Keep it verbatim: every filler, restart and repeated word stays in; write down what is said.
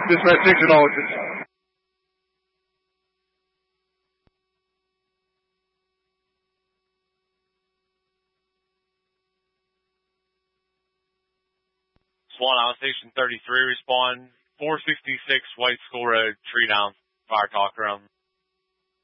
Dispatch six acknowledges. Swan Island Station thirty-three, respond four sixty-six White School Road, tree down, fire talk around.